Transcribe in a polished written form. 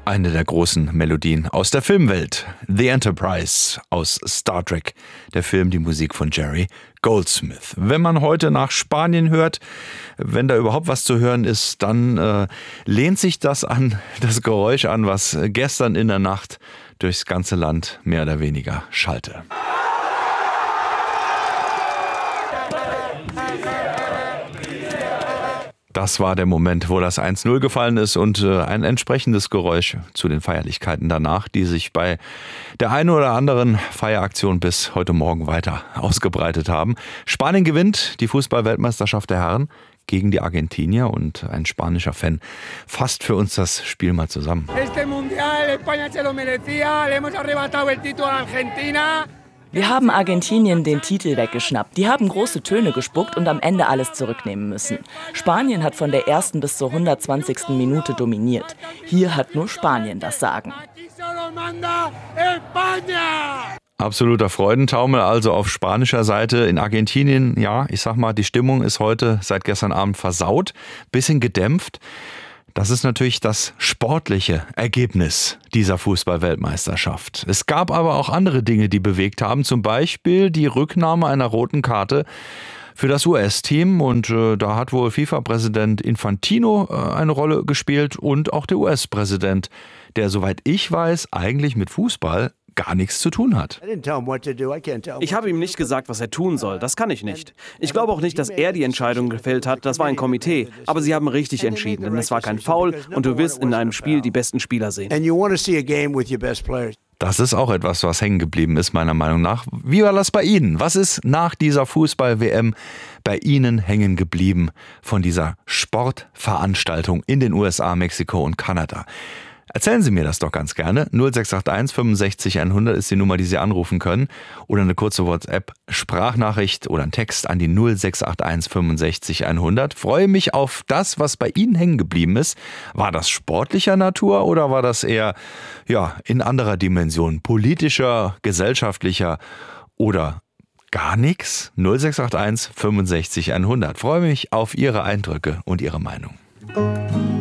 Eine der großen Melodien aus der Filmwelt. The Enterprise aus Star Trek. Der Film, die Musik von Jerry Goldsmith. Wenn man heute nach Spanien hört, wenn da überhaupt was zu hören ist, dann lehnt sich das an das Geräusch an, was gestern in der Nacht durchs ganze Land mehr oder weniger schallte. Das war der Moment, wo das 1-0 gefallen ist und ein entsprechendes Geräusch zu den Feierlichkeiten danach, die sich bei der einen oder anderen Feieraktion bis heute Morgen weiter ausgebreitet haben. Spanien gewinnt die Fußball-Weltmeisterschaft der Herren gegen die Argentinier und ein spanischer Fan fasst für uns das Spiel mal zusammen. Este Mundial España se lo merecía, le hemos arrebatado el título a Argentina. Wir haben Argentinien den Titel weggeschnappt. Die haben große Töne gespuckt und am Ende alles zurücknehmen müssen. Spanien hat von der ersten bis zur 120. Minute dominiert. Hier hat nur Spanien das Sagen. Absoluter Freudentaumel also auf spanischer Seite. In Argentinien, ja, ich sag mal, die Stimmung ist heute seit gestern Abend versaut, bisschen gedämpft. Das ist natürlich das sportliche Ergebnis dieser Fußball-Weltmeisterschaft. Es gab aber auch andere Dinge, die bewegt haben. Zum Beispiel die Rücknahme einer roten Karte für das US-Team. Und da hat wohl FIFA-Präsident Infantino eine Rolle gespielt und auch der US-Präsident, der, soweit ich weiß, eigentlich mit Fußball gar nichts zu tun hat. Ich habe ihm nicht gesagt, was er tun soll. Das kann ich nicht. Ich glaube auch nicht, dass er die Entscheidung gefällt hat. Das war ein Komitee. Aber sie haben richtig entschieden, denn es war kein Foul und du wirst in einem Spiel die besten Spieler sehen. Das ist auch etwas, was hängen geblieben ist, meiner Meinung nach. Wie war das bei Ihnen? Was ist nach dieser Fußball-WM bei Ihnen hängen geblieben von dieser Sportveranstaltung in den USA, Mexiko und Kanada? Erzählen Sie mir das doch ganz gerne. 0681 65 100 ist die Nummer, die Sie anrufen können. Oder eine kurze WhatsApp-Sprachnachricht oder ein Text an die 0681 65 100. Freue mich auf das, was bei Ihnen hängen geblieben ist. War das sportlicher Natur oder war das eher in anderer Dimension? Politischer, gesellschaftlicher oder gar nichts? 0681 65 100. Freue mich auf Ihre Eindrücke und Ihre Meinung.